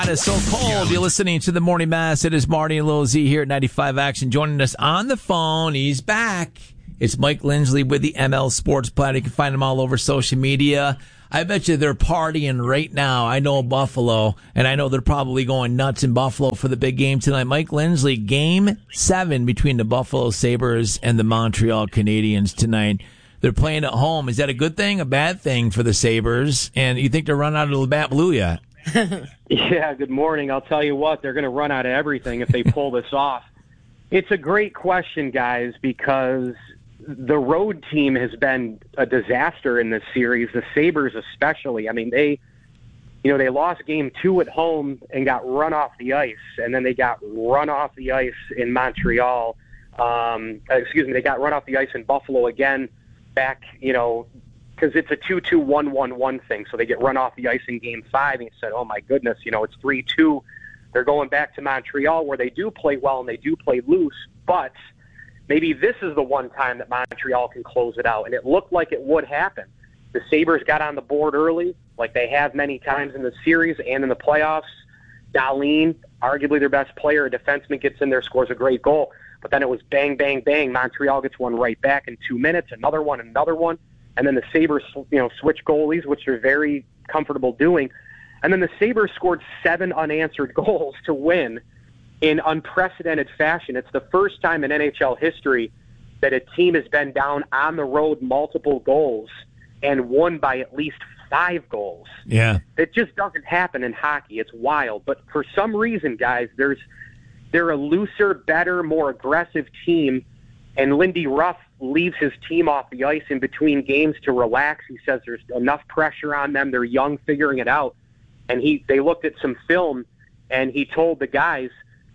It is so cold. You're listening to the Morning Mass. It is Marty and Lil Z here at 95 Action. Joining us on the phone, he's back. It's Mike Lindsley with the ML Sports Platter. You can find him all over social media. I bet you they're partying right now. I know Buffalo, and I know they're probably going nuts in Buffalo for the big game tonight. Mike Lindsley, Game 7 between the Buffalo Sabres and the Montreal Canadiens tonight. They're playing at home. Is that a good thing, a bad thing for the Sabres? And you think they're running out of the Bat Blue yet? Yeah, good morning. I'll tell you what, they're going to run out of everything if they pull this off. It's a great question, guys, because the road team has been a disaster in this series, the Sabres especially. I mean, they lost game 2 at home and got run off the ice, and then they got run off the ice in Montreal. They got run off the ice in Buffalo again back, because it's a 2-2-1-1-1 thing. So they get run off the ice in Game 5, and you said, oh, my goodness, it's 3-2. They're going back to Montreal where they do play well and they do play loose, but maybe this is the one time that Montreal can close it out, and it looked like it would happen. The Sabres got on the board early, like they have many times in the series and in the playoffs. Dahlin, arguably their best player, a defenseman, gets in there, scores a great goal, but then it was bang, bang, bang. Montreal gets one right back in 2 minutes, another one, and then the Sabres, switch goalies, which they're very comfortable doing. And then the Sabres scored 7 unanswered goals to win in unprecedented fashion. It's the first time in NHL history that a team has been down on the road multiple goals and won by at least 5 goals. Yeah. It just doesn't happen in hockey. It's wild. But for some reason, guys, they're a looser, better, more aggressive team, and Lindy Ruff leaves his team off the ice in between games to relax. He says there's enough pressure on them. They're young, figuring it out. And they looked at some film, and he told the guys,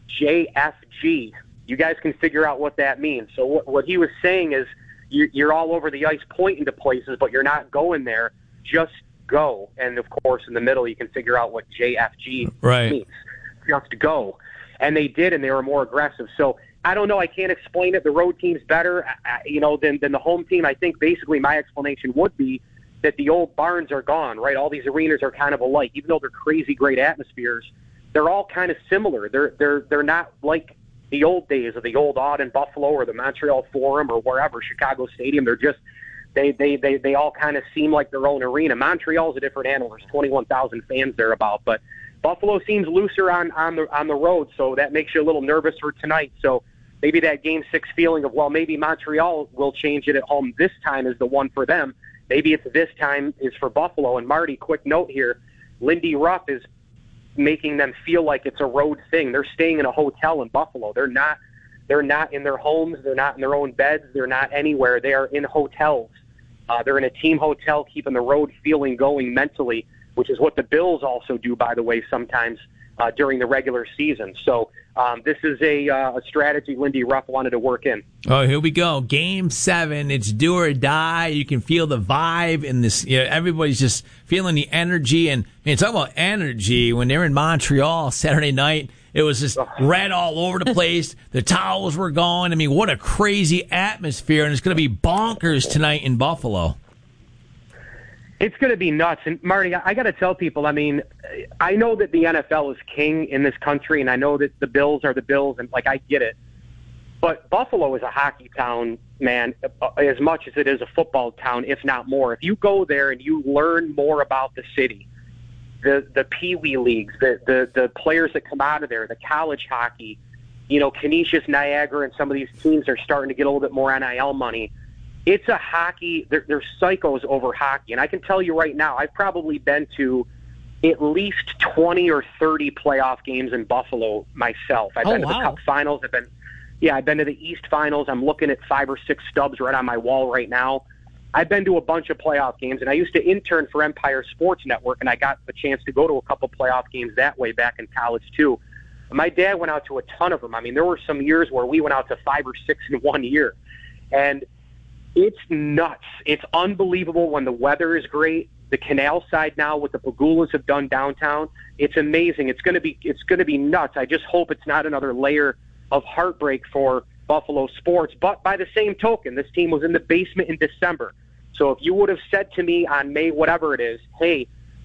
JFG. You guys can figure out what that means. So what he was saying is you're all over the ice pointing to places, but you're not going there. Just go. And, of course, in the middle you can figure out what JFG means. Just go. And they did, and they were more aggressive. So I don't know. I can't explain it. The road team's better, than the home team. I think basically my explanation would be that the old barns are gone, right? All these arenas are kind of alike. Even though they're crazy great atmospheres, they're all kind of similar. They're not like the old days of the old Aud in Buffalo or the Montreal Forum or wherever, Chicago Stadium. They're just they all kind of seem like their own arena. Montreal's a different animal. There's 21,000 fans thereabout, but Buffalo seems looser on the road, so that makes you a little nervous for tonight. So maybe that Game 6 feeling of, well, maybe Montreal will change it at home this time is the one for them. Maybe it's this time is for Buffalo. And Marty, quick note here, Lindy Ruff is making them feel like it's a road thing. They're staying in a hotel in Buffalo. They're not in their homes. They're not in their own beds. They're not anywhere. They are in hotels. They're in a team hotel, keeping the road feeling going mentally, which is what the Bills also do, by the way, sometimes during the regular season. So this is a strategy Lindy Ruff wanted to work in. Oh, here we go. Game 7. It's do or die. You can feel the vibe in this. Everybody's just feeling the energy. And talk about energy. When they're in Montreal Saturday night, it was just red all over the place. The towels were going. What a crazy atmosphere. And it's going to be bonkers tonight in Buffalo. It's going to be nuts. And, Marty, I got to tell people, I know that the NFL is king in this country, and I know that the Bills are the Bills, and, I get it. But Buffalo is a hockey town, man, as much as it is a football town, if not more. If you go there and you learn more about the city, the Pee-wee leagues, the players that come out of there, the college hockey, Canisius, Niagara, and some of these teams are starting to get a little bit more NIL money. It's a hockey, they're psychos over hockey. And I can tell you right now, I've probably been to at least 20 or 30 playoff games in Buffalo myself. I've been to the Cup Finals. I've been to the East Finals. I'm looking at 5 or 6 stubs right on my wall right now. I've been to a bunch of playoff games, and I used to intern for Empire Sports Network, and I got the chance to go to a couple playoff games that way back in college too. My dad went out to a ton of them. There were some years where we went out to 5 or 6 in one year. And it's nuts. It's unbelievable when the weather is great. The canal side now, what the Pagulas have done downtown, it's amazing. It's going to be nuts. I just hope it's not another layer of heartbreak for Buffalo sports. But by the same token, this team was in the basement in December. So if you would have said to me on May, whatever it is, hey,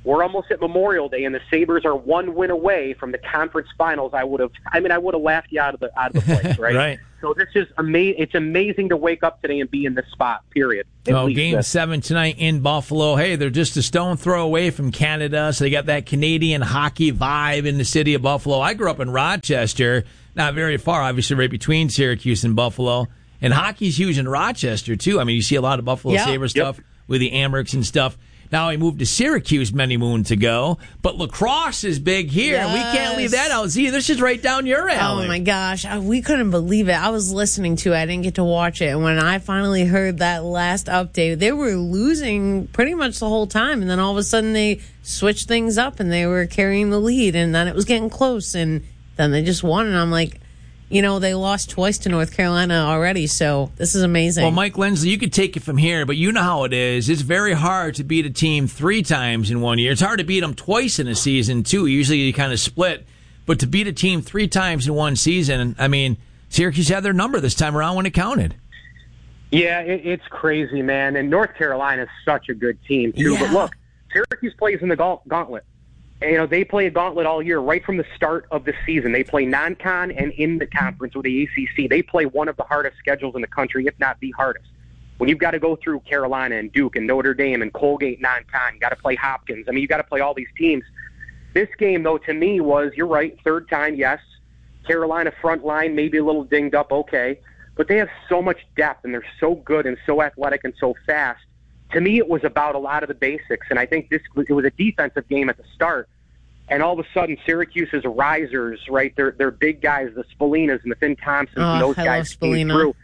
we're almost at Memorial Day, and the Sabres are one win away from the conference finals. I would have laughed you out of the place, right? Right. So this is amazing. It's amazing to wake up today and be in this spot. Period. Game 7 tonight in Buffalo. Hey, they're just a stone throw away from Canada, so they got that Canadian hockey vibe in the city of Buffalo. I grew up in Rochester, not very far, obviously, right between Syracuse and Buffalo. And hockey's huge in Rochester too. I mean, you see a lot of Buffalo Sabres stuff with the Amerks and stuff. Now I moved to Syracuse many moons ago, but lacrosse is big here. Yes. We can't leave that out. See, this is right down your alley. Oh, my gosh. We couldn't believe it. I was listening to it. I didn't get to watch it. And when I finally heard that last update, they were losing pretty much the whole time. And then all of a sudden they switched things up and they were carrying the lead. And then it was getting close. And then they just won. And I'm like, they lost twice to North Carolina already, so this is amazing. Well, Mike Lindsley, you could take it from here, but you know how it is. It's very hard to beat a team 3 times in 1 year. It's hard to beat them twice in a season, too. Usually you kind of split. But to beat a team 3 times in one season, I mean, Syracuse had their number this time around when it counted. Yeah, it's crazy, man. And North Carolina is such a good team, too. Yeah. But look, Syracuse plays in the gauntlet. They play a gauntlet all year, right from the start of the season. They play non-con and in the conference with the ACC. They play one of the hardest schedules in the country, if not the hardest. When you've got to go through Carolina and Duke and Notre Dame and Colgate non-con, you got to play Hopkins. I mean, you got to play all these teams. This game, though, to me was, you're right, third time, yes. Carolina front line, maybe a little dinged up, okay. But they have so much depth, and they're so good and so athletic and so fast. To me, it was about a lot of the basics, and I think it was a defensive game at the start. And all of a sudden, Syracuse's risers, right? They're big guys, the Spalinas and the Finn Thompsons, and those guys came through.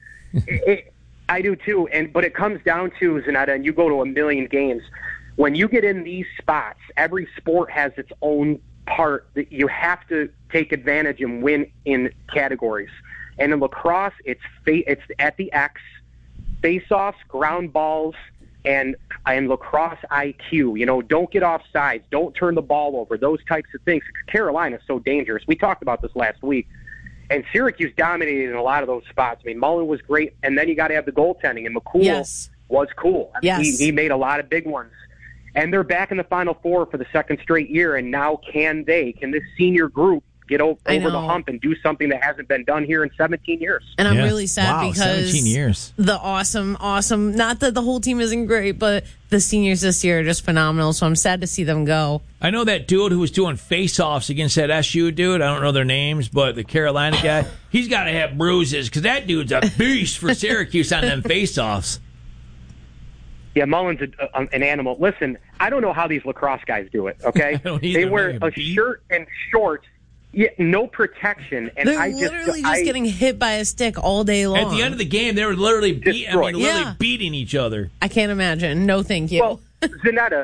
I do too. But it comes down to, Zanetta, and you go to a million games. When you get in these spots, every sport has its own part that you have to take advantage and win in categories. And in lacrosse, it's at the X, face-offs, ground balls, and lacrosse IQ. Don't get off sides. Don't turn the ball over. Those types of things. Carolina's so dangerous. We talked about this last week. And Syracuse dominated in a lot of those spots. I mean, Mullen was great. And then you got to have the goaltending. And McCool was cool. I mean, he made a lot of big ones. And they're back in the Final Four for the second straight year. And now can this senior group get over the hump and do something that hasn't been done here in 17 years. And I'm really sad because 17 years. The awesome, not that the whole team isn't great, but the seniors this year are just phenomenal, so I'm sad to see them go. I know that dude who was doing face-offs against that SU dude. I don't know their names, but the Carolina guy, he's got to have bruises because that dude's a beast for Syracuse on them face-offs. Yeah, Mullen's an animal. Listen, I don't know how these lacrosse guys do it, okay? They wear a shirt and shorts. Yeah, no protection, and they're literally just getting hit by a stick all day long. At the end of the game, they were literally beating each other. I can't imagine. No, thank you. Well, Zanetta,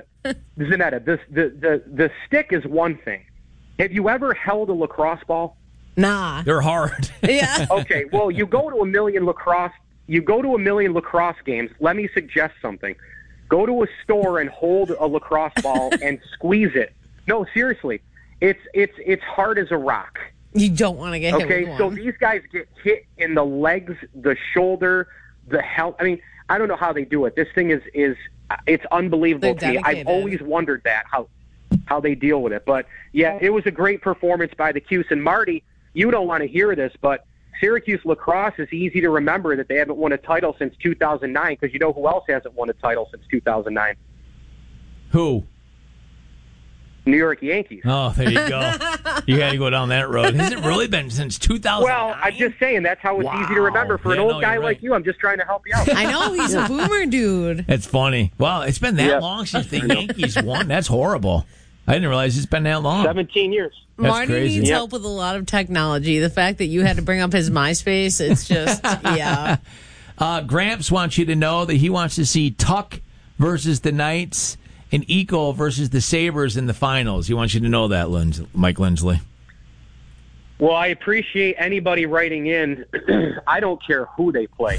the stick is one thing. Have you ever held a lacrosse ball? Nah, they're hard. Yeah. Okay. Well, you go to a million lacrosse games. Let me suggest something. Go to a store and hold a lacrosse ball and squeeze it. No, seriously. It's hard as a rock. You don't want to get hit with one. So these guys get hit in the legs, the shoulder, the health. I mean, I don't know how they do it. This thing is it's unbelievable to me. I've always wondered that, how they deal with it. But, yeah, it was a great performance by the Cuse. And, Marty, you don't want to hear this, but Syracuse lacrosse is easy to remember that they haven't won a title since 2009 because you know who else hasn't won a title since 2009? Who? New York Yankees. Oh, there you go. You had to go down that road. Has it really been since 2009? Well, I'm just saying that's how it's easy to remember for an old guy like you. I'm just trying to help you out. I know, he's a boomer dude. That's funny. Well, it's been that long since the Yankees won. That's horrible. I didn't realize it's been that long. 17 years. That's Marty crazy. needs help with a lot of technology. The fact that you had to bring up his MySpace, it's just, yeah. Gramps wants you to know that he wants to see Tuck versus the Knights and Eco versus the Sabres in the finals. He wants you to know that, Mike Lindsley. Well, I appreciate anybody writing in. I don't care who they play.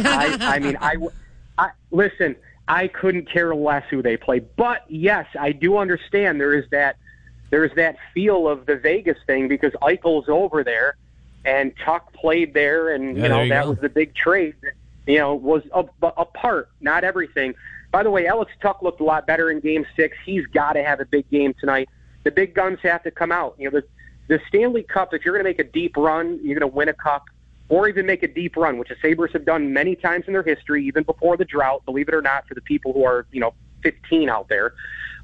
Listen, I couldn't care less who they play. But, yes, I do understand there is that feel of the Vegas thing because Eichel's over there and Tuck played there, and that was the big trade that was a part, not everything. By the way, Alex Tuck looked a lot better in Game 6. He's got to have a big game tonight. The big guns have to come out. The Stanley Cup, if you're going to make a deep run, you're going to win a cup, or even make a deep run, which the Sabres have done many times in their history, even before the drought, believe it or not, for the people who are 15 out there.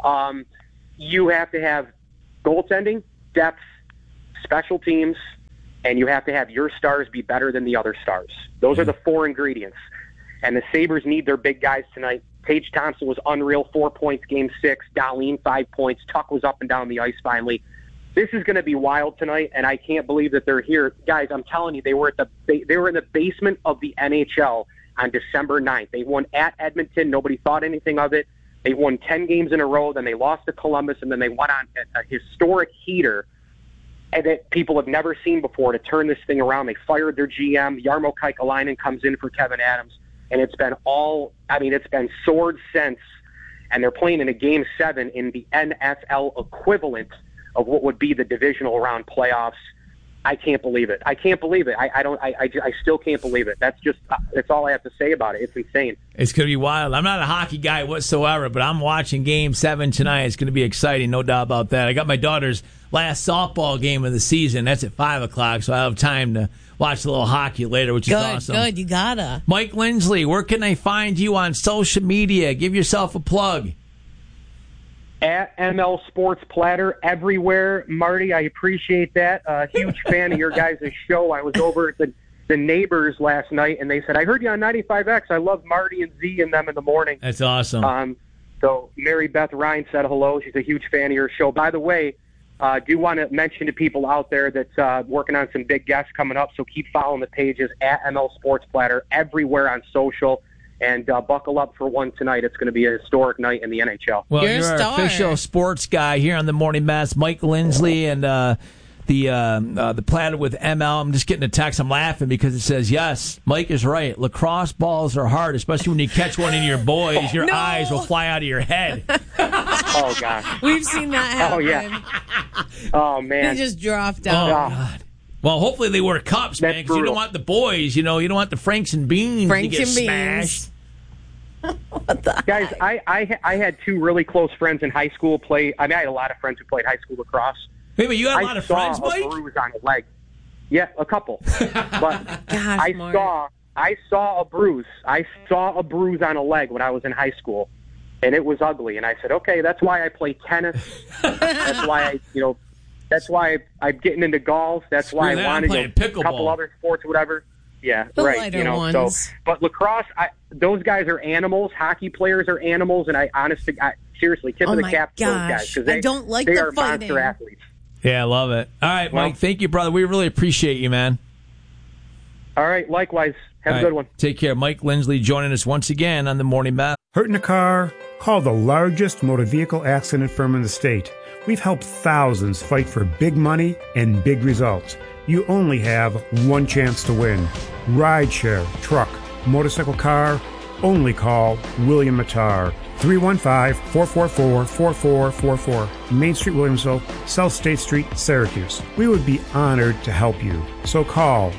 You have to have goaltending, depth, special teams, and you have to have your stars be better than the other stars. Those are the 4 ingredients. And the Sabres need their big guys tonight. Tage Thompson was unreal, 4 points, Game 6. Dahlin, 5 points. Tuck was up and down the ice finally. This is going to be wild tonight, and I can't believe that they're here. Guys, I'm telling you, they were in the basement of the NHL on December 9th. They won at Edmonton. Nobody thought anything of it. They won 10 games in a row. Then they lost to Columbus, and then they went on a historic heater that people have never seen before to turn this thing around. They fired their GM. Jarmo Kekalainen comes in for Kevin Adams, and it's been swords since, and they're playing in a Game 7 in the NFL equivalent of what would be the divisional round playoffs. I can't believe it. I still can't believe it. That's all I have to say about it. It's insane. It's going to be wild. I'm not a hockey guy whatsoever, but I'm watching Game 7 tonight. It's going to be exciting, no doubt about that. I got my daughter's last softball game of the season. That's at 5 o'clock, so I have time to watch a little hockey later, which is awesome. Good, you gotta. Mike Lindsley, where can I find you on social media? Give yourself a plug. At ML Sports Platter everywhere. Marty, I appreciate that. Huge fan of your guys' show. I was over at the Neighbors last night, and they said, I heard you on 95X. I love Marty and Z and them in the morning. That's awesome. So Mary Beth Ryan said hello. She's a huge fan of your show. By the way, do want to mention to people out there that working on some big guests coming up, so keep following the pages at ML Sports Platter everywhere on social. And buckle up for one tonight. It's going to be a historic night in the NHL. Well, you're our official sports guy here on the Morning Mass, Mike Lindsley, and the Platter with ML. I'm just getting a text. I'm laughing because it says, yes, Mike is right. Lacrosse balls are hard, especially when you catch one in your boys. Your eyes will fly out of your head. Oh, gosh. We've seen that happen. Oh, yeah. Oh, man. They just dropped out. Oh, God. Well, hopefully they wear cups, man, because you don't want the boys, you don't want the Franks and Beans to get smashed. What the Guys, heck? I had 2 really close friends in high school play. I had a lot of friends who played high school lacrosse. Wait, you had a lot of friends, Mike? I saw a bruise on a leg. Yeah, a couple. But Gosh, I saw a bruise. I saw a bruise on a leg when I was in high school, and it was ugly. And I said, okay, that's why I play tennis. That's why That's why I'm getting into golf. That's why I wanted a couple other sports, whatever. Yeah, the right. Lighter ones. So, but lacrosse, those guys are animals. Hockey players are animals, and seriously, tip of the cap to those guys because I don't like they are fighting. monster athletes. Yeah, I love it. All right, Mike, thank you, brother. We really appreciate you, man. All right, likewise. Have a good one. Take care. Mike Lindsley joining us once again on the Morning Mass. Hurt in a car? Call the largest motor vehicle accident firm in the state. We've helped thousands fight for big money and big results. You only have one chance to win. Rideshare, truck, motorcycle, car, only call William Mattar. 315-444-4444. Main Street, Williamsville, South State Street, Syracuse. We would be honored to help you. So call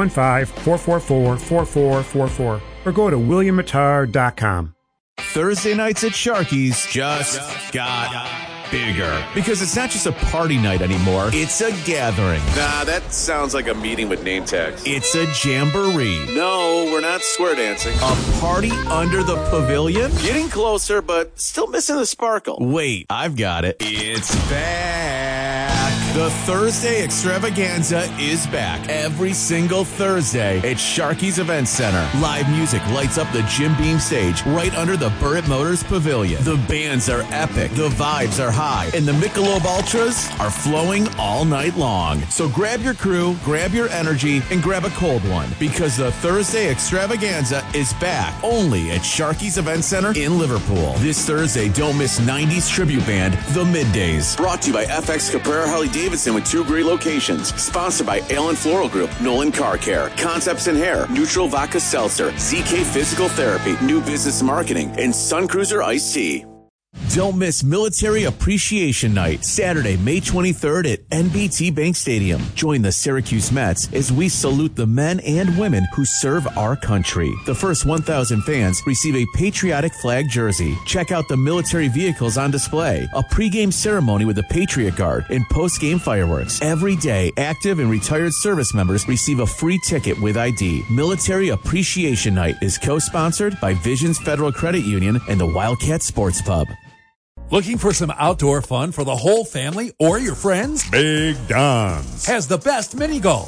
315-444-4444 or go to williammattar.com. Thursday nights at Sharky's just got bigger. Because it's not just a party night anymore, it's a gathering. Nah, that sounds like a meeting with name tags. It's a jamboree. No, we're not square dancing. A party under the pavilion? Getting closer, but still missing the sparkle. Wait, I've got it. It's back. The Thursday extravaganza is back every single Thursday at Sharky's Event Center. Live music lights up the Jim Beam stage right under the Burritt Motors Pavilion. The bands are epic, the vibes are high, and the Michelob Ultras are flowing all night long. So grab your crew, grab your energy, and grab a cold one because the Thursday extravaganza is back only at Sharky's Event Center in Liverpool. This Thursday, don't miss 90s tribute band, The Middays. Brought to you by FX Caprera Harley-Davidson with 2 great locations. Sponsored by Allen Floral Group, Nolan Car Care, Concepts in Hair, Neutral Vodka Seltzer, ZK Physical Therapy, New Business Marketing, and Sun Cruiser Iced Tea. Don't miss Military Appreciation Night, Saturday, May 23rd at NBT Bank Stadium. Join the Syracuse Mets as we salute the men and women who serve our country. The first 1,000 fans receive a patriotic flag jersey. Check out the military vehicles on display, a pregame ceremony with the Patriot Guard, and postgame fireworks. Every day, active and retired service members receive a free ticket with ID. Military Appreciation Night is co-sponsored by Visions Federal Credit Union and the Wildcat Sports Pub. Looking for some outdoor fun for the whole family or your friends? Big Don's has the best mini golf,